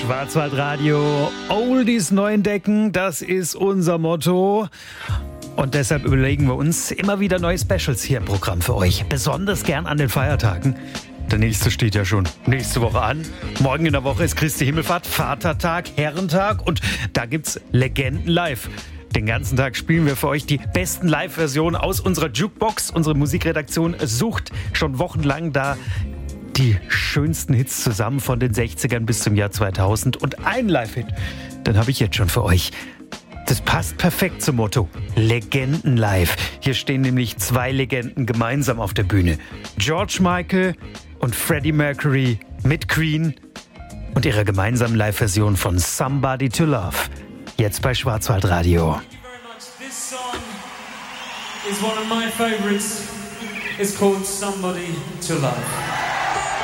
Schwarzwaldradio, Oldies neu entdecken, das ist unser Motto. Und deshalb überlegen wir uns immer wieder neue Specials hier im Programm für euch. Besonders gern an den Feiertagen. Der nächste steht ja schon nächste Woche an. Morgen in der Woche ist Christi Himmelfahrt, Vatertag, Herrentag und da gibt's Legenden live. Den ganzen Tag spielen wir für euch die besten Live-Versionen aus unserer Jukebox. Unsere Musikredaktion sucht schon wochenlang da die schönsten Hits zusammen von den 60ern bis zum Jahr 2000. Und einen Live-Hit, den habe ich jetzt schon für euch. Das passt perfekt zum Motto Legenden live. Hier stehen nämlich zwei Legenden gemeinsam auf der Bühne. George Michael und Freddie Mercury mit Queen und ihrer gemeinsamen Live-Version von Somebody to Love. Jetzt bei Schwarzwaldradio. This song is one of my favorites. It's called Somebody to Love.